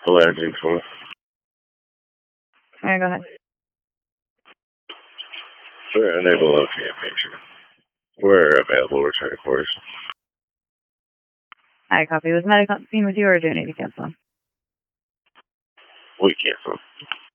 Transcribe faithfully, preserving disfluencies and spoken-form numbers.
Alleging for. Alright, go ahead. We're unable to locate a picture. We're available return course. I copy. Was medic on scene with you or do you need to cancel? We cancel.